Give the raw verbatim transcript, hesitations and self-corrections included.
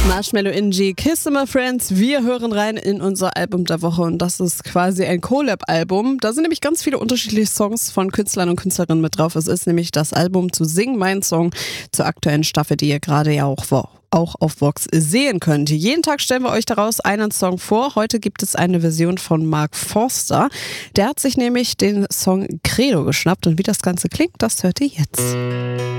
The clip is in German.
Marshmello N G, Kiss My Friends. Wir hören rein in unser Album der Woche und das ist quasi ein Collab-Album. Da sind nämlich ganz viele unterschiedliche Songs von Künstlern und Künstlerinnen mit drauf. Es ist nämlich das Album zu Sing Mein Song zur aktuellen Staffel, die ihr gerade ja auch vor. auch auf Vox sehen könnt. Jeden Tag stellen wir euch daraus einen Song vor. Heute gibt es eine Version von Mark Forster. Der hat sich nämlich den Song Credo geschnappt und wie das Ganze klingt, das hört ihr jetzt.